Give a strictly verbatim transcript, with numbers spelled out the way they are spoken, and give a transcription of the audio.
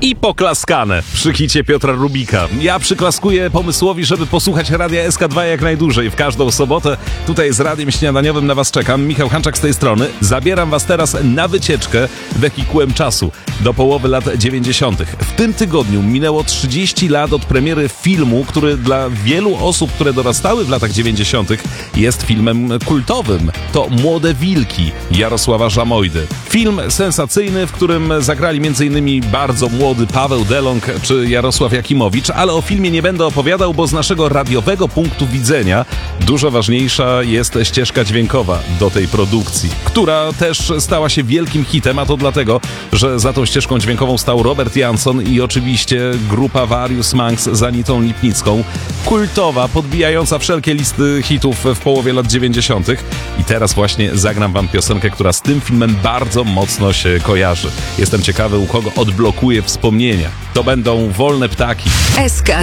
I poklaskane przy hicie Piotra Rubika. Ja przyklaskuję pomysłowi, żeby posłuchać Radia S K dwa jak najdłużej. W każdą sobotę tutaj z Radiem Śniadaniowym na was czekam. Michał Hanczak z tej strony. Zabieram was teraz na wycieczkę wehikułem czasu do połowy lat dziewięćdziesiątych. W tym tygodniu minęło trzydzieści lat od premiery filmu, który dla wielu osób, które dorastały w latach dziewięćdziesiątych jest filmem kultowym. To Młode Wilki Jarosława Żamojdy. Film sensacyjny, w którym zagrali między innymi bardzo młody Paweł Delong czy Jarosław Jakimowicz, ale o filmie nie będę opowiadał, bo z naszego radiowego punktu widzenia dużo ważniejsza jest ścieżka dźwiękowa do tej produkcji, która też stała się wielkim hitem, a to dlatego, że za tą ścieżką dźwiękową stał Robert Jansson i oczywiście grupa Various Monks z Anitą Lipnicką, kultowa, podbijająca wszelkie listy hitów w połowie lat dziewięćdziesiątych. I teraz właśnie zagram wam piosenkę, która z tym filmem bardzo mocno się kojarzy. Jestem ciekawy, u kogo odblokuje wspomnienia. To będą Wolne Ptaki. S K